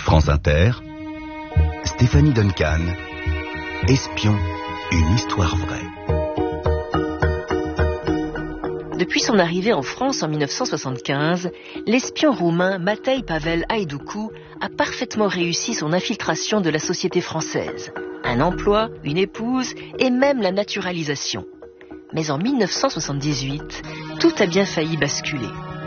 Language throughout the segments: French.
France Inter, Stéphanie Duncan, Espion, une histoire vraie. Depuis son arrivée en France en 1975, l'espion roumain Matei Pavel Haidoucou a parfaitement réussi son infiltration de la société française. Un emploi, une épouse et même la naturalisation. Mais en 1978, tout a bien failli basculer.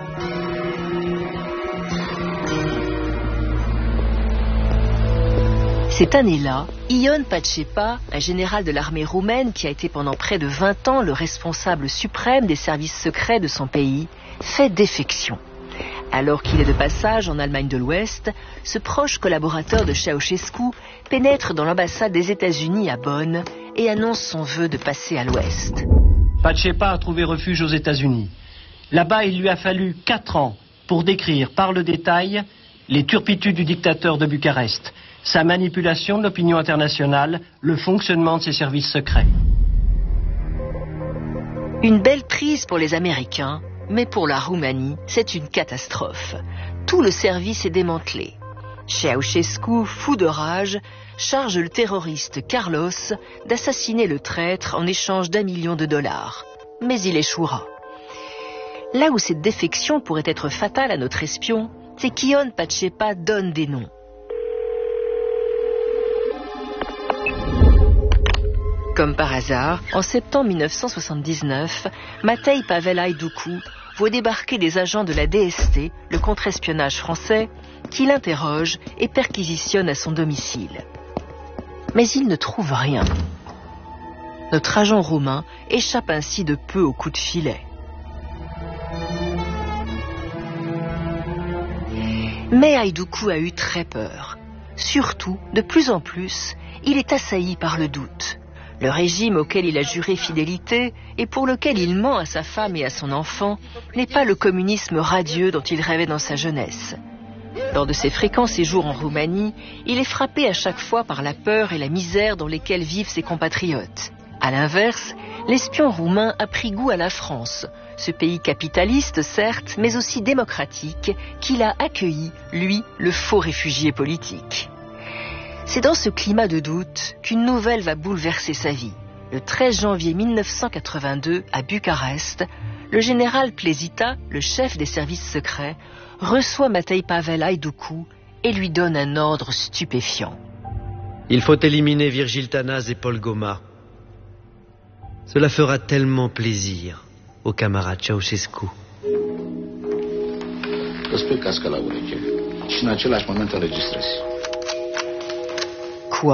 Cette année-là, Ion Pacepa, un général de l'armée roumaine qui a été pendant près de 20 ans le responsable suprême des services secrets de son pays, fait défection. Alors qu'il est de passage en Allemagne de l'Ouest, ce proche collaborateur de Ceausescu pénètre dans l'ambassade des États-Unis à Bonn et annonce son vœu de passer à l'Ouest. Pacepa a trouvé refuge aux États-Unis. Là-bas, il lui a fallu 4 ans pour décrire par le détail les turpitudes du dictateur de Bucarest, sa manipulation de l'opinion internationale, le fonctionnement de ses services secrets. Une belle prise pour les Américains, mais pour la Roumanie, c'est une catastrophe. Tout le service est démantelé. Ceausescu, fou de rage, charge le terroriste Carlos d'assassiner le traître en échange d'1 million de dollars. Mais il échouera. Là où cette défection pourrait être fatale à notre espion, c'est qu'Ion Pacepa donne des noms. Comme par hasard, en septembre 1979, Matei Pavel Haidoucou voit débarquer des agents de la DST, le contre-espionnage français, qui l'interrogent et perquisitionnent à son domicile. Mais il ne trouve rien. Notre agent roumain échappe ainsi de peu au coup de filet. Mais Haidoucou a eu très peur. Surtout, de plus en plus, il est assailli par le doute. Le régime auquel il a juré fidélité et pour lequel il ment à sa femme et à son enfant n'est pas le communisme radieux dont il rêvait dans sa jeunesse. Lors de ses fréquents séjours en Roumanie, il est frappé à chaque fois par la peur et la misère dans lesquelles vivent ses compatriotes. À l'inverse, l'espion roumain a pris goût à la France, ce pays capitaliste certes, mais aussi démocratique, qu'il a accueilli, lui, le faux réfugié politique. C'est dans ce climat de doute qu'une nouvelle va bouleverser sa vie. Le 13 janvier 1982, à Bucarest, le général Plezita, le chef des services secrets, reçoit Matei Pavel Haidoucou et lui donne un ordre stupéfiant. Il faut éliminer Virgil Tanaz et Paul Goma. Cela fera tellement plaisir au camarade Ceausescu. Quoi ?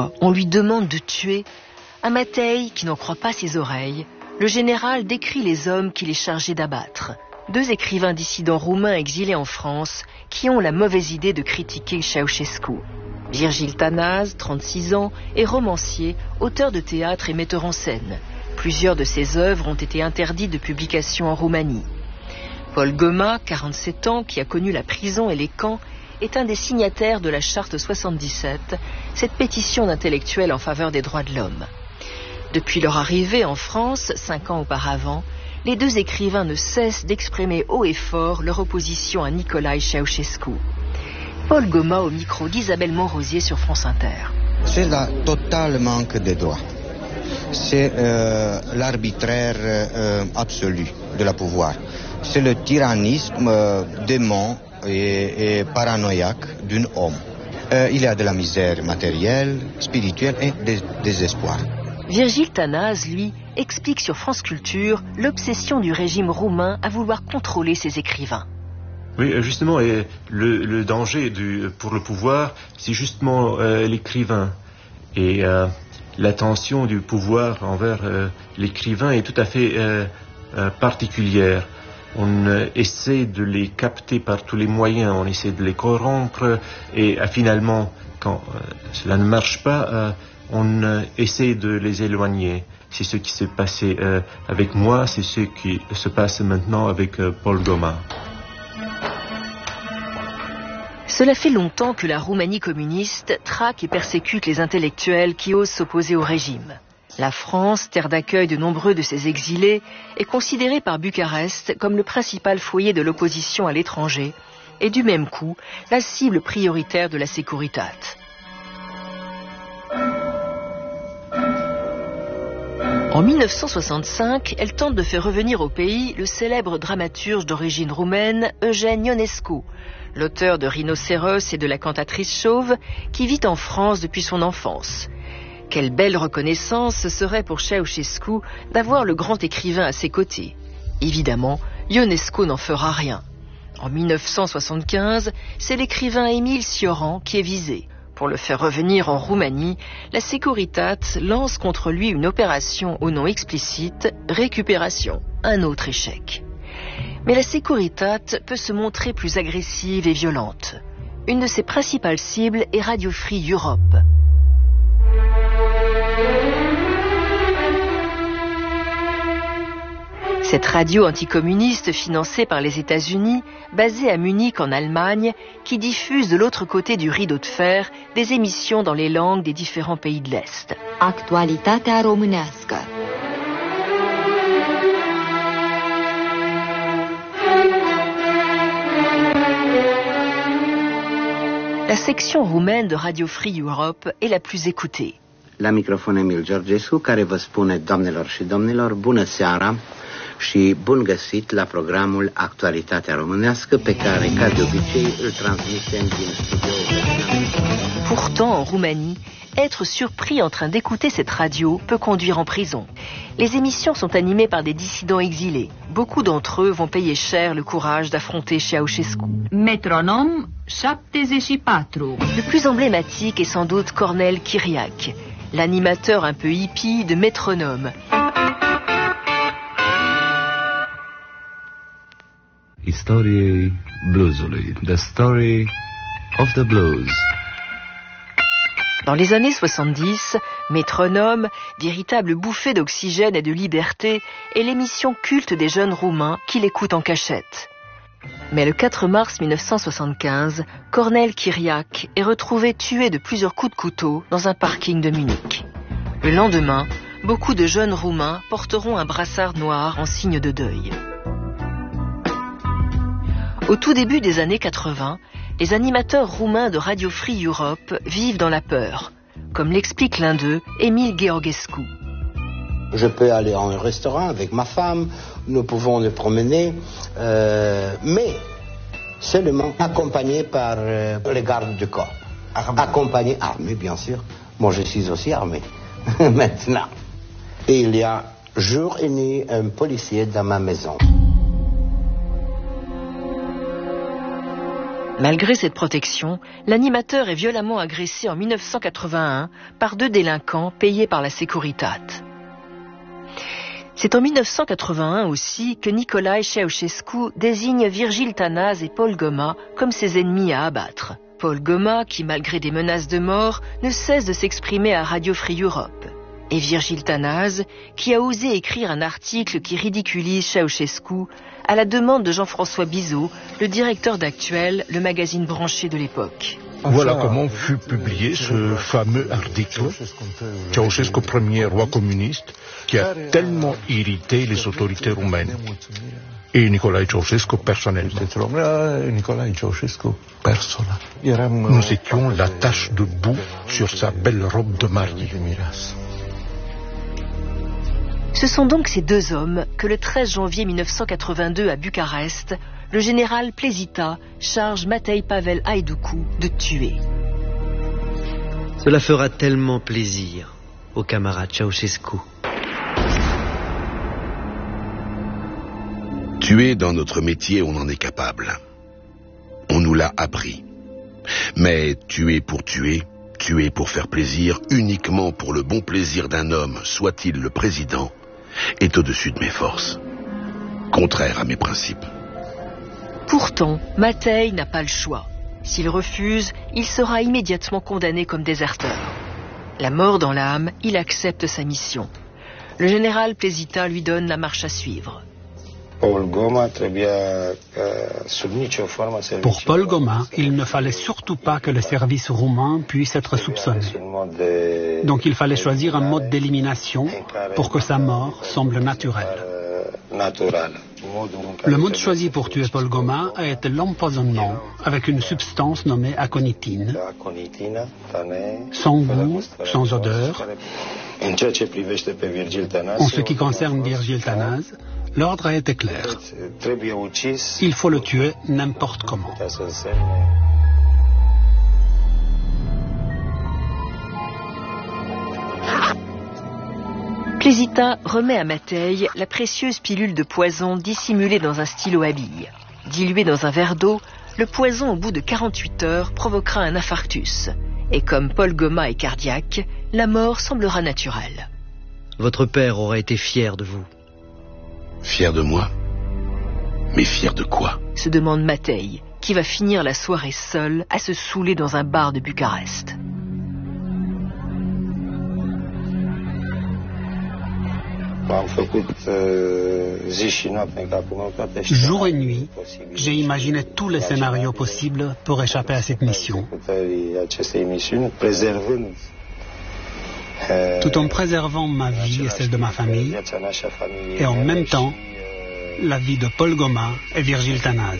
On lui demande de tuer ? À Matei, qui n'en croit pas ses oreilles, le général décrit les hommes qu'il est chargé d'abattre. 2 écrivains dissidents roumains exilés en France qui ont la mauvaise idée de critiquer Ceausescu. Virgil Tanaz, 36 ans, est romancier, auteur de théâtre et metteur en scène. Plusieurs de ses œuvres ont été interdites de publication en Roumanie. Paul Goma, 47 ans, qui a connu la prison et les camps, est un des signataires de la Charte 77, cette pétition d'intellectuels en faveur des droits de l'homme. Depuis leur arrivée en France, 5 ans auparavant, les 2 écrivains ne cessent d'exprimer haut et fort leur opposition à Nicolae Ceausescu. Paul Goma au micro d'Isabelle Monrosier sur France Inter. C'est le total manque de droits. C'est l'arbitraire absolu de la pouvoir. C'est le tyrannisme démon et paranoïaque d'un homme. Il y a de la misère matérielle, spirituelle et des désespoir. Virgil Tanaz, lui, explique sur France Culture l'obsession du régime roumain à vouloir contrôler ses écrivains. Oui, justement, le danger pour le pouvoir, c'est justement l'écrivain. Et l'attention du pouvoir envers l'écrivain est tout à fait particulière. On essaie de les capter par tous les moyens, on essaie de les corrompre et finalement, quand cela ne marche pas, on essaie de les éloigner. C'est ce qui s'est passé avec moi, c'est ce qui se passe maintenant avec Paul Goma. Cela fait longtemps que la Roumanie communiste traque et persécute les intellectuels qui osent s'opposer au régime. La France, terre d'accueil de nombreux de ces exilés, est considérée par Bucarest comme le principal foyer de l'opposition à l'étranger, est du même coup la cible prioritaire de la Securitate. En 1965, elle tente de faire revenir au pays le célèbre dramaturge d'origine roumaine Eugène Ionescu, l'auteur de Rhinocéros et de la cantatrice chauve, qui vit en France depuis son enfance. Quelle belle reconnaissance ce serait pour Ceausescu d'avoir le grand écrivain à ses côtés. Évidemment, Ionescu n'en fera rien. En 1975, c'est l'écrivain Émile Cioran qui est visé. Pour le faire revenir en Roumanie, la Securitate lance contre lui une opération au nom explicite, récupération, un autre échec. Mais la Securitate peut se montrer plus agressive et violente. Une de ses principales cibles est Radio Free Europe. Cette radio anticommuniste financée par les États-Unis, basée à Munich en Allemagne, qui diffuse de l'autre côté du rideau de fer des émissions dans les langues des différents pays de l'Est. Actualitatea românească. La section roumaine de Radio Free Europe est la plus écoutée. La microfon Emil Georgescu, care vă spune, doamnelor și domnilor, bună seara și bun găsit la programul Actualitatea românească, pe care, ca de obicei, îl transmitem din studioul. Pourtant, en Roumanie, être surpris en train d'écouter cette radio peut conduire en prison. Les émissions sont animées par des dissidents exilés. Beaucoup d'entre eux vont payer cher le courage d'affronter Ceausescu. Metronom 74. Le plus emblématique est sans doute Cornel Chiriac, l'animateur un peu hippie de Métronome. Istoriei bluesului. The story of the blues. Dans les années 70, Métronome, véritable bouffée d'oxygène et de liberté, est l'émission culte des jeunes Roumains qui l'écoutent en cachette. Mais le 4 mars 1975, Cornel Chiriac est retrouvé tué de plusieurs coups de couteau dans un parking de Munich. Le lendemain, beaucoup de jeunes Roumains porteront un brassard noir en signe de deuil. Au tout début des années 80, les animateurs roumains de Radio Free Europe vivent dans la peur, comme l'explique l'un d'eux, Emil Georgescu. Je peux aller en restaurant avec ma femme, nous pouvons nous promener, mais seulement accompagné par les gardes du corps. Accompagné, armé bien sûr. Moi je suis aussi armé, maintenant. Et il y a jour et nuit un policier dans ma maison. Malgré cette protection, l'animateur est violemment agressé en 1981 par deux délinquants payés par la Securitate. C'est en 1981 aussi que Nicolae Ceausescu désigne Virgil Tanaz et Paul Goma comme ses ennemis à abattre. Paul Goma, qui malgré des menaces de mort, ne cesse de s'exprimer à Radio Free Europe. Et Virgil Tanaz, qui a osé écrire un article qui ridiculise Ceausescu à la demande de Jean-François Bizot, le directeur d'Actuel, le magazine branché de l'époque. Voilà comment fut publié ce fameux article, Ceausescu, premier roi communiste, qui a tellement irrité les autorités roumaines. Et Nicolae Ceausescu personnellement. Nous étions la tache de boue sur sa belle robe de mariée. Ce sont donc ces deux hommes que le 13 janvier 1982 à Bucarest, le général Plezita charge Matei Pavel Haïdoukou de tuer. Cela fera tellement plaisir au camarade Ceausescu. Tuer dans notre métier, on en est capable. On nous l'a appris. Mais tuer pour faire plaisir, uniquement pour le bon plaisir d'un homme, soit-il le président, est au-dessus de mes forces. Contraire à mes principes. Pourtant, Matei n'a pas le choix. S'il refuse, il sera immédiatement condamné comme déserteur. La mort dans l'âme, il accepte sa mission. Le général Plezita lui donne la marche à suivre. Pour Paul Goma, il ne fallait surtout pas que le service roumain puisse être soupçonné. Donc il fallait choisir un mode d'élimination pour que sa mort semble naturelle. Le mode choisi pour tuer Paul Goma a été l'empoisonnement avec une substance nommée aconitine, sans goût, sans odeur. En ce qui concerne Virgile Tanase, l'ordre a été clair. Il faut le tuer n'importe comment. Plesita remet à Matei la précieuse pilule de poison dissimulée dans un stylo à billes. Dilué dans un verre d'eau, le poison au bout de 48 heures provoquera un infarctus. Et comme Paul Goma est cardiaque, la mort semblera naturelle. Votre père aurait été fier de vous. Fier de moi? Mais fier de quoi? Se demande Matei, qui va finir la soirée seul à se saouler dans un bar de Bucarest. Jour et nuit, j'ai imaginé tous les scénarios possibles pour échapper à cette mission. Tout en préservant ma vie et celle de ma famille, et en même temps, la vie de Paul Goma et Virgile Tanase.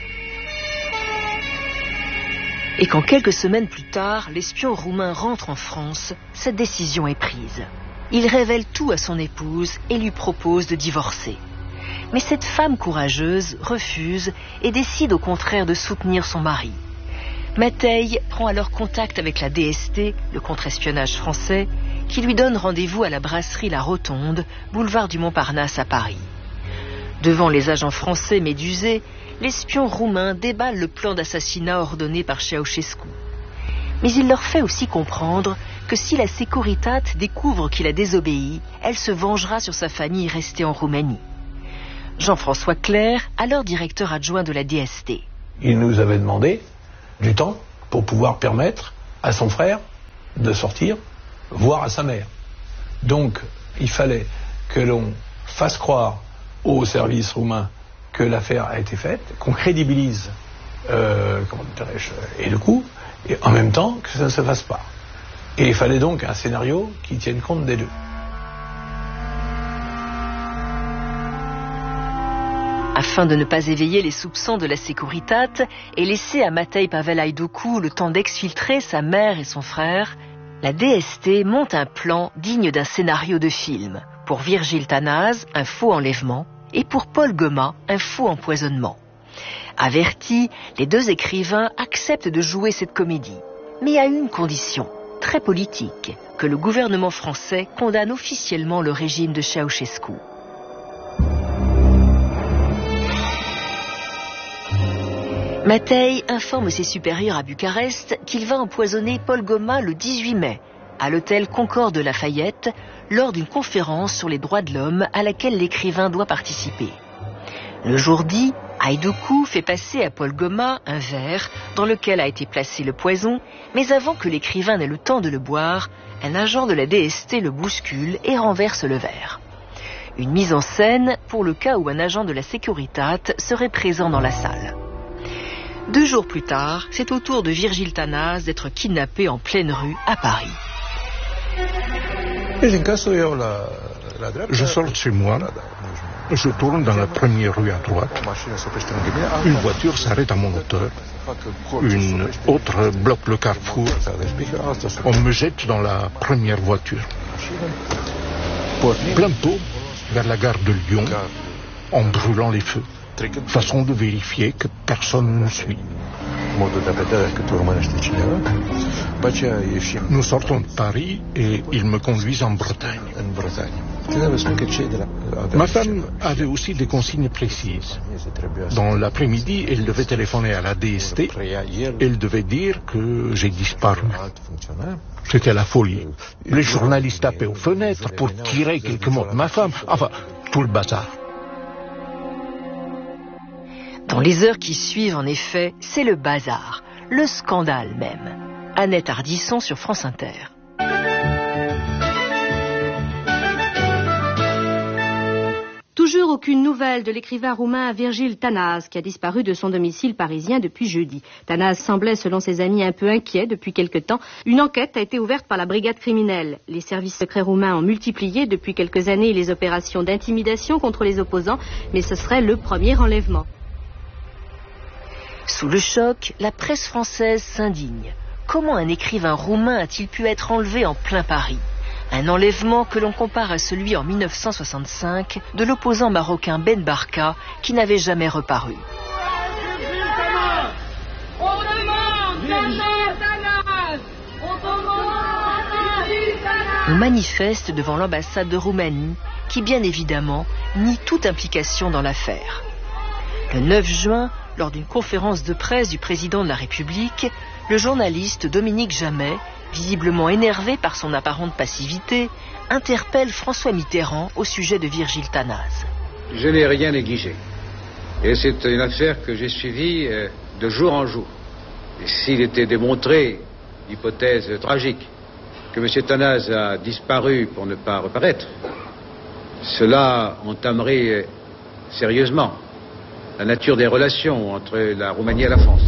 Et quand quelques semaines plus tard, l'espion roumain rentre en France, cette décision est prise. Il révèle tout à son épouse et lui propose de divorcer. Mais cette femme courageuse refuse et décide au contraire de soutenir son mari. Matei prend alors contact avec la DST, le contre-espionnage français, qui lui donne rendez-vous à la brasserie La Rotonde, boulevard du Montparnasse à Paris. Devant les agents français médusés, l'espion roumain déballe le plan d'assassinat ordonné par Ceausescu. Mais il leur fait aussi comprendre que si la Securitat découvre qu'il a désobéi, elle se vengera sur sa famille restée en Roumanie. Jean-François Clerc, alors directeur adjoint de la DST. Il nous avait demandé du temps pour pouvoir permettre à son frère de sortir, voire à sa mère. Donc, il fallait que l'on fasse croire aux services roumains que l'affaire a été faite, qu'on crédibilise et le coup, et en même temps que ça ne se fasse pas. Et il fallait donc un scénario qui tienne compte des deux. Afin de ne pas éveiller les soupçons de la Securitat et laisser à Matei Pavelaïdoku le temps d'exfiltrer sa mère et son frère, la DST monte un plan digne d'un scénario de film. Pour Virgile Tanase, un faux enlèvement, et pour Paul Goma, un faux empoisonnement. Avertis, les deux écrivains acceptent de jouer cette comédie, mais à une condition, très politique, que le gouvernement français condamne officiellement le régime de Ceausescu. Matei informe ses supérieurs à Bucarest qu'il va empoisonner Paul Goma le 18 mai, à l'hôtel Concorde de Lafayette, lors d'une conférence sur les droits de l'homme à laquelle l'écrivain doit participer. Le jour dit, Haïdoukou fait passer à Paul Goma un verre dans lequel a été placé le poison, mais avant que l'écrivain n'ait le temps de le boire, un agent de la DST le bouscule et renverse le verre. Une mise en scène pour le cas où un agent de la Securitat serait présent dans la salle. 2 jours plus tard, c'est au tour de Virgile Tanase d'être kidnappé en pleine rue à Paris. Je sors de chez moi, je tourne dans la première rue à droite. Une voiture s'arrête à mon hauteur. Une autre bloque le carrefour. On me jette dans la première voiture. Plein pot vers la gare de Lyon, en brûlant les feux. Façon de vérifier que personne ne suit. Nous sortons de Paris et ils me conduisent en Bretagne. Ma femme avait aussi des consignes précises. Dans l'après-midi, elle devait téléphoner à la DST. Elle devait dire que j'ai disparu. C'était la folie. Les journalistes tapaient aux fenêtres pour tirer quelques mots de ma femme. Enfin, tout le bazar. Dans les heures qui suivent, en effet, c'est le bazar, le scandale même. Annette Ardisson sur France Inter. Toujours aucune nouvelle de l'écrivain roumain Virgil Tanase, qui a disparu de son domicile parisien depuis jeudi. Tanase semblait, selon ses amis, un peu inquiet depuis quelque temps. Une enquête a été ouverte par la brigade criminelle. Les services secrets roumains ont multiplié depuis quelques années les opérations d'intimidation contre les opposants, mais ce serait le premier enlèvement. Sous le choc, la presse française s'indigne. Comment un écrivain roumain a-t-il pu être enlevé en plein Paris ? Un enlèvement que l'on compare à celui en 1965 de l'opposant marocain Ben Barka qui n'avait jamais reparu. On manifeste devant l'ambassade de Roumanie qui, bien évidemment, nie toute implication dans l'affaire. Le 9 juin, lors d'une conférence de presse du président de la République, le journaliste Dominique Jamais, visiblement énervé par son apparente passivité, interpelle François Mitterrand au sujet de Virgil Tanase. Je n'ai rien négligé. Et c'est une affaire que j'ai suivie de jour en jour. Et s'il était démontré, hypothèse tragique, que M. Tanase a disparu pour ne pas reparaître, cela entamerait sérieusement la nature des relations entre la Roumanie et la France.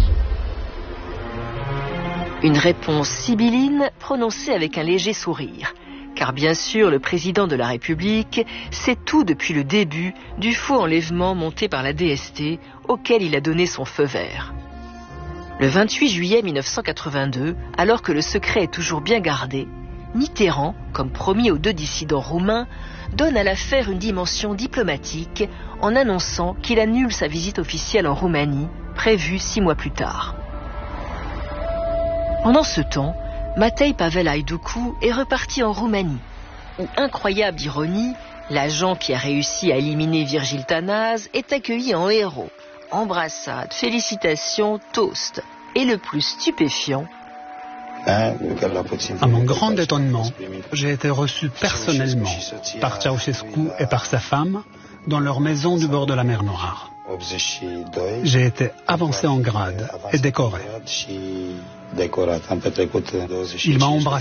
Une réponse sibylline prononcée avec un léger sourire. Car bien sûr, le président de la République sait tout depuis le début du faux enlèvement monté par la DST auquel il a donné son feu vert. Le 28 juillet 1982, alors que le secret est toujours bien gardé, Mitterrand, comme promis aux deux dissidents roumains, donne à l'affaire une dimension diplomatique en annonçant qu'il annule sa visite officielle en Roumanie, prévue 6 mois plus tard. Pendant ce temps, Matei Pavel Haïdoukou est reparti en Roumanie, où, incroyable ironie, l'agent qui a réussi à éliminer Virgil Tanase est accueilli en héros. Embrassades, félicitations, toasts. Et le plus stupéfiant... À mon grand étonnement, j'ai été reçu personnellement par Ceausescu et par sa femme dans leur maison du bord de la mer Noire. J'ai été avancé en grade et décoré. Il m'a embrassé.